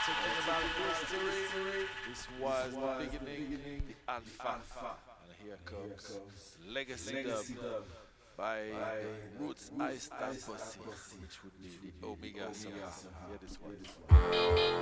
Talking about history, this was the beginning, the alpha. And here comes Legacy Dub by Roots I Stamp Pussy, which would be the Omega somehow. Hear this one.